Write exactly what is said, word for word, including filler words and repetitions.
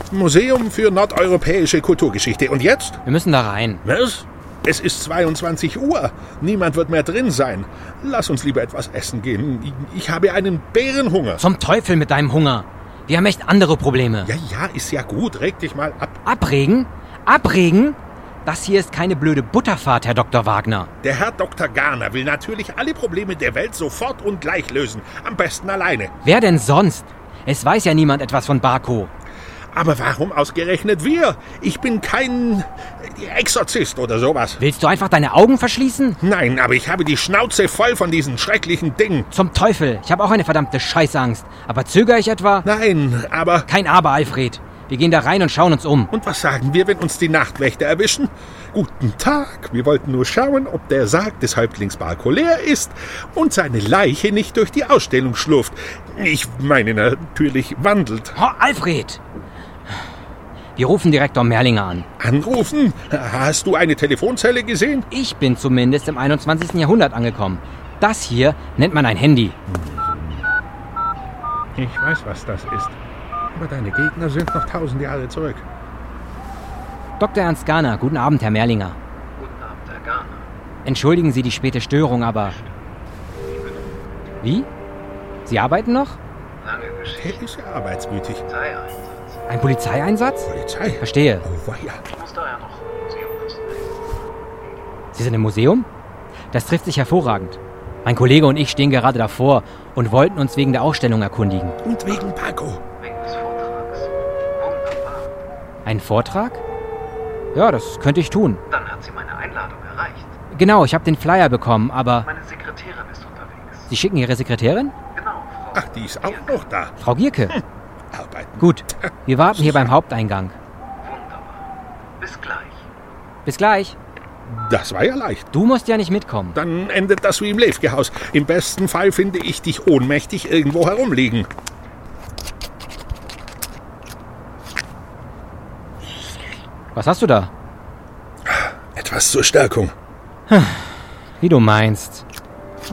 Museum für nordeuropäische Kulturgeschichte. Und jetzt? Wir müssen da rein. Was? Es ist zweiundzwanzig Uhr. Niemand wird mehr drin sein. Lass uns lieber etwas essen gehen. Ich habe einen Bärenhunger. Zum Teufel mit deinem Hunger. Wir haben echt andere Probleme. Ja, ja, ist ja gut. Reg dich mal ab. Abregen? Abregen? Das hier ist keine blöde Butterfahrt, Herr Doktor Wagner. Der Herr Doktor Garner will natürlich alle Probleme der Welt sofort und gleich lösen. Am besten alleine. Wer denn sonst? Es weiß ja niemand etwas von Barco. Aber warum ausgerechnet wir? Ich bin kein Exorzist oder sowas. Willst du einfach deine Augen verschließen? Nein, aber ich habe die Schnauze voll von diesen schrecklichen Dingen. Zum Teufel, ich habe auch eine verdammte Scheißangst. Aber zögere ich etwa? Nein, aber... Kein Aber, Alfred. Wir gehen da rein und schauen uns um. Und was sagen wir, wenn uns die Nachtwächter erwischen? Guten Tag, wir wollten nur schauen, ob der Sarg des Häuptlings Barco leer ist und seine Leiche nicht durch die Ausstellung schlurft. Ich meine natürlich wandelt. Oh, Alfred! Wir rufen Direktor Merlinger an. Anrufen? Hast du eine Telefonzelle gesehen? Ich bin zumindest im einundzwanzigsten Jahrhundert angekommen. Das hier nennt man ein Handy. Ich weiß, was das ist. Aber deine Gegner sind noch tausend Jahre zurück. Doktor Ernst Garner, guten Abend, Herr Merlinger. Guten Abend, Herr Garner. Entschuldigen Sie die späte Störung, aber... Wie? Sie arbeiten noch? Lange Geschichte. Der ist ja arbeitswütig. Polizeieinsatz. Ein Polizeieinsatz? Polizei? Verstehe. Oh, weia. Ich muss daher noch im Museum müssen. Sie sind im Museum? Das trifft sich hervorragend. Mein Kollege und ich stehen gerade davor und wollten uns wegen der Ausstellung erkundigen. Und wegen Barco. Wegen des Vortrags. Wunderbar. Ein Vortrag? Ja, das könnte ich tun. Dann hat sie meine Einladung erreicht. Genau, ich habe den Flyer bekommen, aber... Meine Sekretärin ist unterwegs. Sie schicken Ihre Sekretärin? Genau, Frau. Ach, die ist auch noch da. Frau Gierke? Hm. Arbeiten. Gut, wir warten hier beim Haupteingang. Wunderbar. Bis gleich. Bis gleich. Das war ja leicht. Du musst ja nicht mitkommen. Dann endet das wie im Lefke-Haus. Im besten Fall finde ich dich ohnmächtig irgendwo herumliegen. Was hast du da? Etwas zur Stärkung. Wie du meinst.